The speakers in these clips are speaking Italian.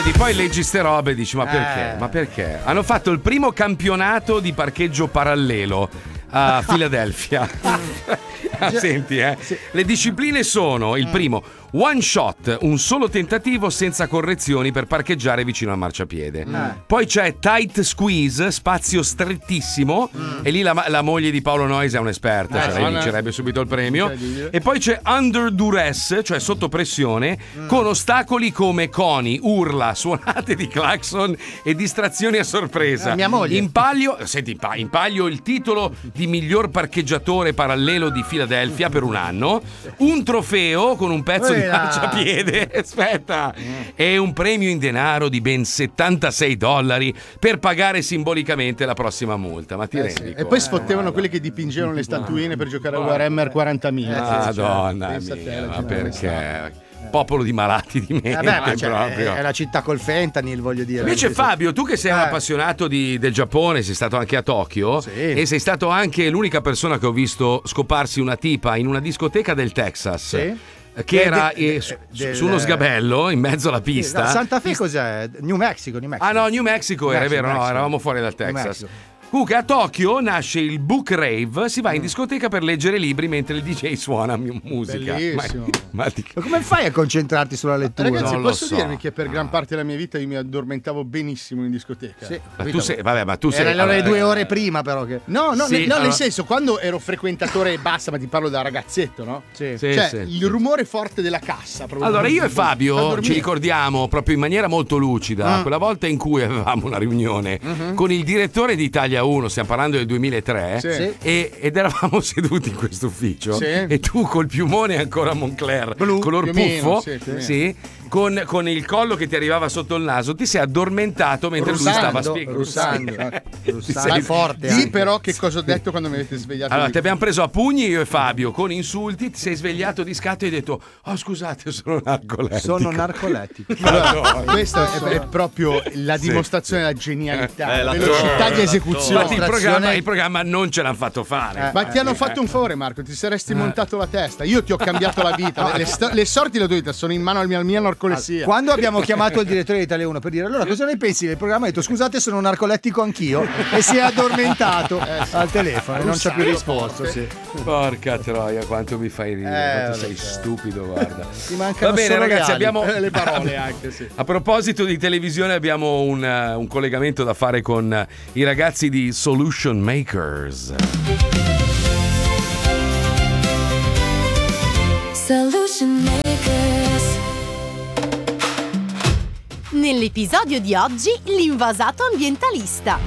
vedi, poi leggi ste robe e dici ma perché? Ma perché? Hanno fatto il primo campionato di parcheggio parallelo a Philadelphia. Senti, sì. Le discipline sono il primo one shot, un solo tentativo senza correzioni per parcheggiare vicino al marciapiede. Poi c'è tight squeeze, spazio strettissimo, e lì la moglie di Paolo Noyes è un'esperta, cioè lei vincerebbe subito il premio. E poi c'è under duress, cioè sotto pressione, con ostacoli come coni, urla, suonate di clacson e distrazioni a sorpresa. Mia moglie. In palio il titolo di miglior parcheggiatore parallelo di Philadelphia per un anno, un trofeo con un pezzo di marciapiede, aspetta, e un premio in denaro di ben $76 per pagare simbolicamente la prossima multa. Ma ti rendi conto? E poi sfottevano quelli che dipingevano le statuine per giocare a Warhammer 40.000. Madonna mia, ma perché? Popolo di malati di mente, proprio. È la città col fentanyl, voglio dire. Invece Fabio, tu che sei un appassionato del Giappone, sei stato anche a Tokyo, e sei stato anche l'unica persona che ho visto scoparsi una tipa in una discoteca del Texas. Che era su uno sgabello in mezzo alla pista. Santa Fe cos'è? New Mexico. Ah no, New Mexico era vero, no, eravamo fuori dal Texas. Comunque a Tokyo nasce il book rave, si va in discoteca per leggere libri mentre il DJ suona musica. Bellissimo. Ma come fai a concentrarti sulla lettura? Ragazzi, non posso lo so. dirvi che per gran parte della mia vita io mi addormentavo benissimo in discoteca. Sì. Ma tu sei Era le 2 ore prima, però. No, nel senso, quando ero frequentatore e basta, ma ti parlo da ragazzetto, no? Il rumore forte della cassa. Allora, io e Fabio ci ricordiamo proprio in maniera molto lucida quella volta in cui avevamo una riunione con il direttore di Italia 1, stiamo parlando del 2003, ed eravamo seduti in questo ufficio, e tu col piumone ancora Moncler, color puffo, con il collo che ti arrivava sotto il naso, ti sei addormentato mentre lui stava spiegando. Sei forte. Sì, però che cosa ho detto quando mi avete svegliato? Allora, ti abbiamo preso a pugni io e Fabio con insulti, ti sei svegliato di scatto e hai detto scusate, sono narcoletico. Allora, questa è proprio la dimostrazione della genialità, la velocità di esecuzione. Il programma non ce l'hanno fatto fare. Ma ti hanno fatto un favore, Marco, ti saresti montato la testa. Io ti ho cambiato la vita. Le sorti della tua vita sono in mano alla mia narcolessia. Quando abbiamo chiamato il direttore di Italia 1 per dire allora cosa ne pensi del programma, ha detto scusate, sono narcolettico anch'io, e si è addormentato al telefono e non ci ha più risposto. Porca troia, quanto mi fai ridere, quanto sei stupido, guarda. Va bene ragazzi, abbiamo le parole anche, sì. A proposito di televisione, abbiamo un collegamento da fare con i ragazzi di Solution Makers. Solution Makers. Nell'episodio di oggi, l'invasato ambientalista.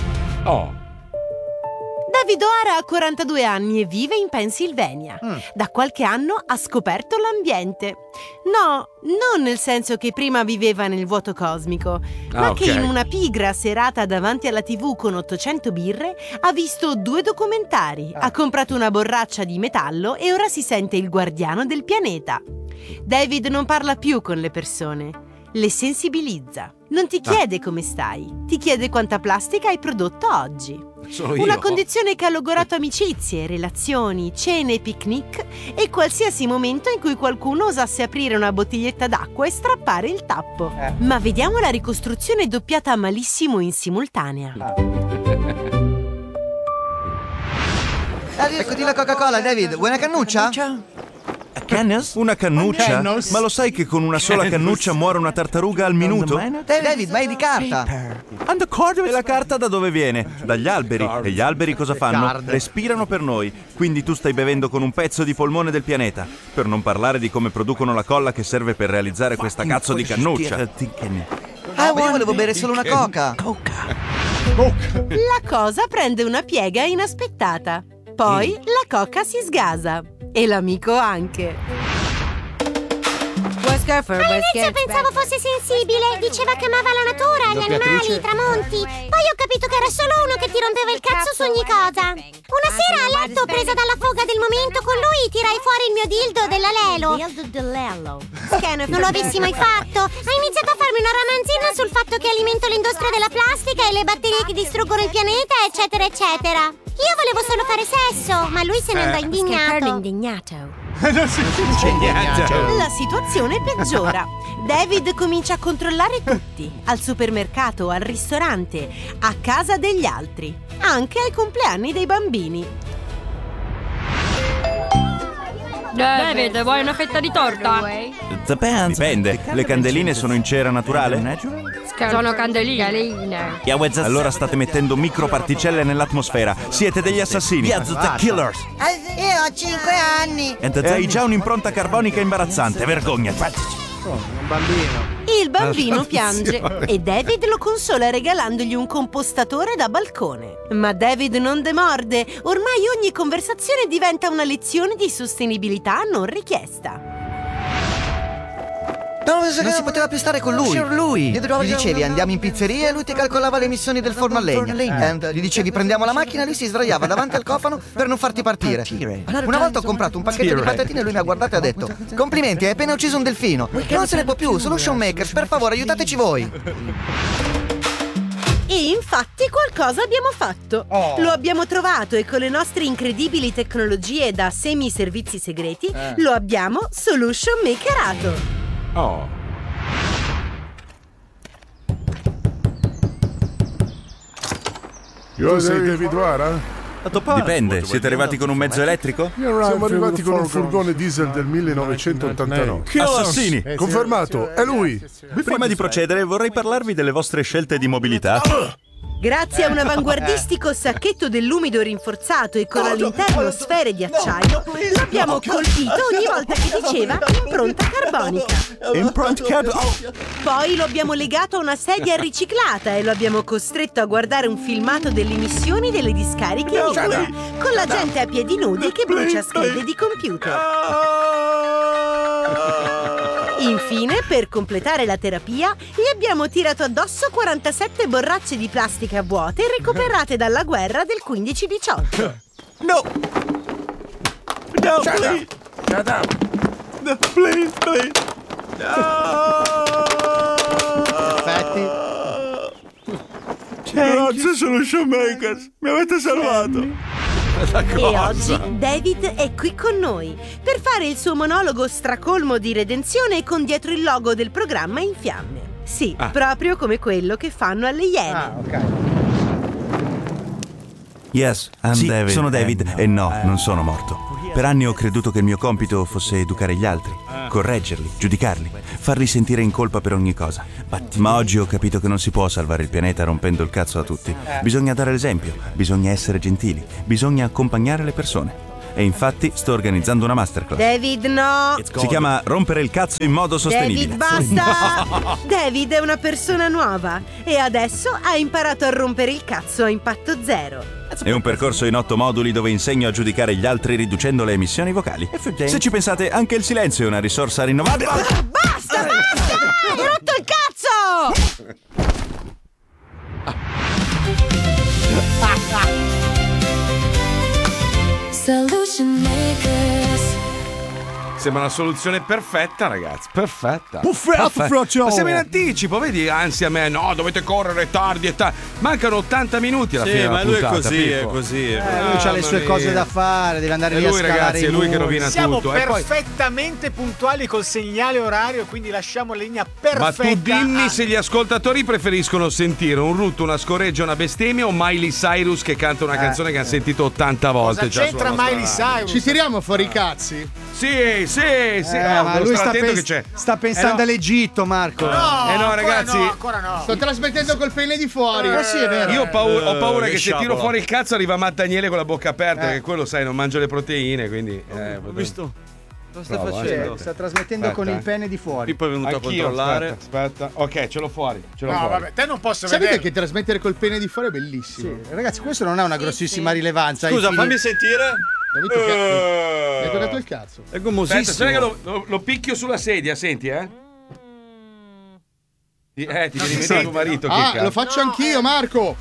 David O'Hara ha 42 anni e vive in Pennsylvania. Da qualche anno ha scoperto l'ambiente. No, non nel senso che prima viveva nel vuoto cosmico, ma che in una pigra serata davanti alla TV con 800 birre ha visto 2 documentari, ha comprato una borraccia di metallo e ora si sente il guardiano del pianeta. David non parla più con le persone, le sensibilizza. Non ti chiede come stai, ti chiede quanta plastica hai prodotto oggi. Una condizione che ha logorato amicizie, relazioni, cene e picnic e qualsiasi momento in cui qualcuno osasse aprire una bottiglietta d'acqua e strappare il tappo. Ma vediamo la ricostruzione doppiata malissimo in simultanea. Eccoti la Coca-Cola, David. Vuoi una cannuccia? Una cannuccia? Ma lo sai che con una sola cannuccia muore una tartaruga al minuto? David, ma è di carta. E la carta da dove viene? Dagli alberi. E gli alberi cosa fanno? Respirano per noi. Quindi tu stai bevendo con un pezzo di polmone del pianeta. Per non parlare di come producono la colla che serve per realizzare questa cazzo di cannuccia. Io volevo bere solo una Coca. La cosa prende una piega inaspettata. Poi la Coca si sgasa. E l'amico anche. All'inizio pensavo fosse sensibile. Diceva che amava la natura, gli animali, i tramonti. Poi ho capito che era solo uno che ti rompeva il cazzo su ogni cosa. Una sera a letto, presa dalla foga del momento, con lui tirai fuori il mio dildo della Lelo. Non lo avessi mai fatto. Ha iniziato a farmi una ramanzina sul fatto che alimento l'industria della plastica e le batterie che distruggono il pianeta, eccetera, eccetera. Io volevo solo fare sesso, ma lui se ne andò indignato. C'è niente. La situazione peggiora. David comincia a controllare tutti, al supermercato, al ristorante, a casa degli altri, anche ai compleanni dei bambini. David, vuoi una fetta di torta? Dipende. Le candeline sono in cera naturale? Sono candeline. Allora state mettendo microparticelle nell'atmosfera. Siete degli assassini. Io ho 5 anni. E hai già un'impronta carbonica imbarazzante. Vergognati. Un bambino. Il bambino piange e David lo consola regalandogli un compostatore da balcone. Ma David non demorde. Ormai ogni conversazione diventa una lezione di sostenibilità non richiesta. Non si poteva più stare con lui. Gli dicevi andiamo in pizzeria e lui ti calcolava le emissioni del forno a legna. Gli dicevi prendiamo la macchina e lui si sdraiava davanti al cofano per non farti partire. Una volta ho comprato un pacchetto di patatine e lui mi ha guardato e ha detto: complimenti, hai appena ucciso un delfino. Non se ne può più, Solution Makers, per favore aiutateci voi. E infatti qualcosa abbiamo fatto. Lo abbiamo trovato e con le nostre incredibili tecnologie da semi-servizi segreti lo abbiamo Solution Makerato. Tu sei David Wara? Dipende, siete arrivati con un mezzo elettrico? Siamo arrivati con un furgone diesel del 1989. Assassini! Confermato, è lui. Prima di procedere vorrei parlarvi delle vostre scelte di mobilità. Grazie a un avanguardistico sacchetto dell'umido rinforzato e con all'interno sfere di acciaio, l'abbiamo colpito ogni volta che diceva impronta carbonica. Poi lo abbiamo legato a una sedia riciclata e lo abbiamo costretto a guardare un filmato delle emissioni delle discariche in India, con la gente a piedi nudi che brucia schede di computer. Infine, per completare la terapia, gli abbiamo tirato addosso 47 borracce di plastica vuote recuperate dalla guerra del 15-18. No, please! Shut up! No, please! Grazie Solution Makers, mi avete salvato! E oggi David è qui con noi per fare il suo monologo stracolmo di redenzione con dietro il logo del programma in fiamme. Sì, proprio come quello che fanno alle Iene. Yes, David. Sono David e no, non sono morto. Per anni ho creduto che il mio compito fosse educare gli altri, correggerli, giudicarli, farli sentire in colpa per ogni cosa. Ma oggi ho capito che non si può salvare il pianeta rompendo il cazzo a tutti. Bisogna dare l'esempio, bisogna essere gentili, bisogna accompagnare le persone. E infatti sto organizzando una masterclass. David, no! Si chiama Rompere il cazzo in modo sostenibile. David, basta! David è una persona nuova e adesso ha imparato a rompere il cazzo a impatto zero. È un percorso in 8 moduli dove insegno a giudicare gli altri riducendo le emissioni vocali. Se ci pensate, anche il silenzio è una risorsa rinnovabile. Basta! Hai rotto il cazzo! Solution Makers. Sembra una soluzione perfetta, ragazzi. Perfetta. Ma siamo in anticipo, vedi? Ansia a me. No, dovete correre tardi e tardi. Mancano 80 minuti alla fine della puntata. Lui Pippo. è così. Lui ha le sue cose da fare, deve andare lì a scalare ragazzi, è lui i che muri. rovina Siamo tutto. perfettamente puntuali col segnale orario, quindi lasciamo la linea perfetta. Ma tu dimmi se gli ascoltatori preferiscono sentire un rutto, una scorreggia, una bestemmia o Miley Cyrus che canta una canzone che hanno sentito 80 volte. Cosa c'entra Miley Cyrus? Ci tiriamo fuori i cazzi? Sì. Ma lui sta pensando all'Egitto, Marco. No, ragazzi. Ancora no. Sto trasmettendo col pene di fuori. Sì, è vero. Io ho paura che se tiro fuori il cazzo arriva Matt Daniele con la bocca aperta, che quello sai, non mangia le proteine, quindi Ho visto. Cosa stai Bravo, facendo? Sta trasmettendo con il pene di fuori. Pippo è venuto a controllare. Aspetta. Ok, ce l'ho fuori. Vabbè, te non posso Sapete vedere. che trasmettere col pene di fuori è bellissimo. Sì, ragazzi, questo non ha una grossissima rilevanza. Scusa, fammi sentire. Mi hai toccato il cazzo. È gomosissimo. Aspetta, che lo picchio sulla sedia, senti, Ti devi mettere tuo marito. Lo faccio anch'io, Marco.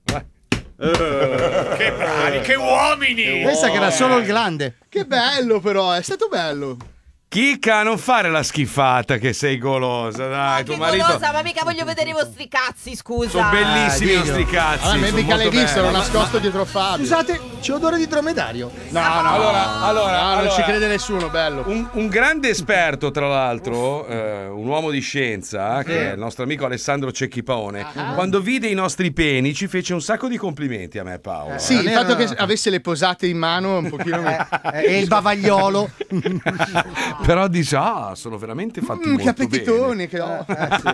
Che bravi, che uomini! Pensa che era solo il grande. Che bello, però, è stato bello. Chicca, non fare la schifata che sei golosa, dai, tuo marito. Golosa, ma mica voglio vedere i vostri cazzi, scusa. Sono bellissimi i nostri cazzi. Allora, me mica l'hai visto, ero nascosto dietro Fabio. Scusate, c'è odore di dromedario. No. Allora, non ci crede nessuno, bello. Un grande esperto, tra l'altro, un uomo di scienza, che è il nostro amico Alessandro Cecchipone, quando vide i nostri peni ci fece un sacco di complimenti a me e Paolo. Sì, il fatto che avesse le posate in mano un pochino e il bavagliolo. Però dice, sono veramente fatti molto che appetitoni bene. che ho.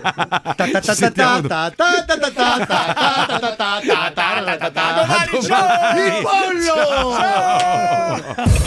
Il pollo!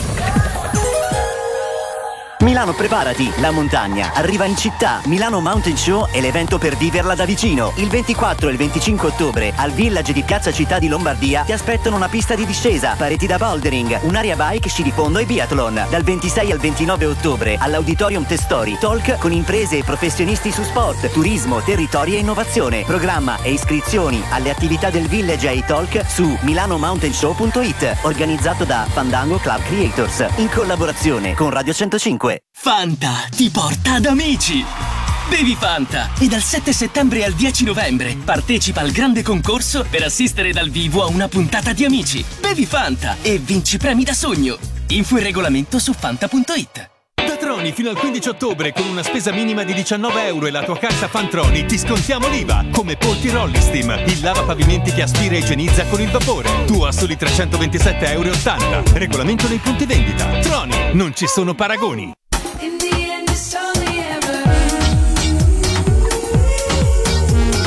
Milano, preparati, la montagna arriva in città. Milano Mountain Show è l'evento per viverla da vicino. Il 24 e il 25 ottobre al Village di Piazza Città di Lombardia ti aspettano una pista di discesa, pareti da bouldering, un'area bike, sci di fondo e biathlon. Dal 26 al 29 ottobre all'Auditorium Testori, talk con imprese e professionisti su sport, turismo, territori e innovazione. Programma e iscrizioni alle attività del Village e ai talk su milanomountainshow.it, organizzato da Fandango Club Creators in collaborazione con Radio 105. Fanta ti porta ad amici. Bevi Fanta e dal 7 settembre al 10 novembre partecipa al grande concorso per assistere dal vivo a una puntata di Amici. Bevi Fanta e vinci premi da sogno. Info e regolamento su fanta.it. Da Troni fino al 15 ottobre con una spesa minima di 19 euro e la tua carta Fantroni ti scontiamo l'IVA, come Polti Rollistim, il lavapavimenti che aspira e igienizza con il vapore. Tu a soli 327,80 euro. Regolamento nei punti vendita. Troni, non ci sono paragoni.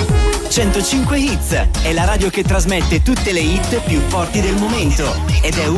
105 Hits è la radio che trasmette tutte le hit più forti del momento ed è